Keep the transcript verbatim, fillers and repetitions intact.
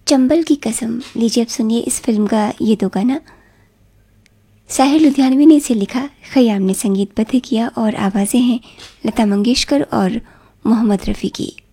चंबल की कसम। लीजिए अब सुनिए इस फिल्म का ये दो गाना। साहिर लुधियानवी ने इसे लिखा, खयाम ने संगीतबद्ध किया और आवाज़ें हैं लता मंगेशकर और मोहम्मद रफ़ी की।